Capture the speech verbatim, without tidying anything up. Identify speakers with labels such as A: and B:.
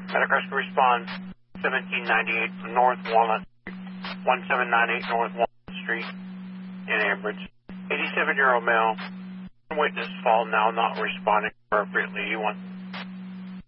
A: Medic Rescue Response, seventeen ninety-eight North Walnut, one seven nine eight North Walnut Street in Ambridge. eighty-seven-year-old male, witness fall now, not responding appropriately. You want